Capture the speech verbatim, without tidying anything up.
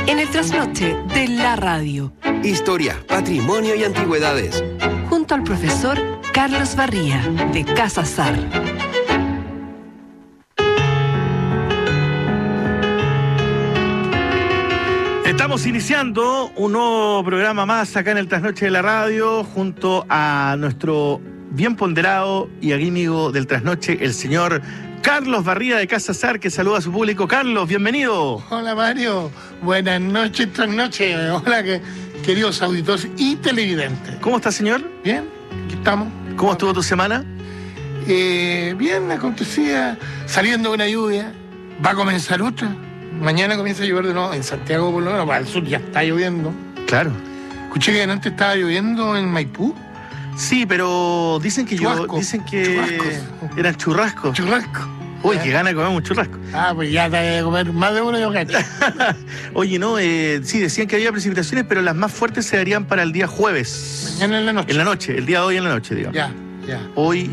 En el trasnoche de la radio. Historia, patrimonio y antigüedades. Junto al profesor Carlos Barría, de Casa Sar. Estamos iniciando un nuevo programa más acá en el Trasnoche de la Radio, junto a nuestro bien ponderado y amigo del Trasnoche, el señor Carlos Barría de Casa Sar, que saluda a su público. Carlos, bienvenido. Hola Mario, buenas noches, trasnoche. Hola, que, queridos auditores y televidentes. ¿Cómo está, señor? Bien, aquí estamos. ¿Cómo estuvo tu semana? Eh, bien, acontecía, saliendo de una lluvia, va a comenzar otra. Mañana comienza a llover de nuevo, en Santiago por lo menos, para el sur ya está lloviendo. Claro. Escuché que antes estaba lloviendo en Maipú. Sí, pero dicen que yo, Churrasco. dicen que Churrascos. eran churrascos. Churrasco. Uy, qué gana de comer un churrasco. Ah, pues ya te voy a comer más de uno yo cacho. Oye, no, eh, sí, decían que había precipitaciones, pero las más fuertes se darían para el día jueves. Mañana en la noche. En la noche, el día de hoy en la noche, digamos. Ya, ya. Hoy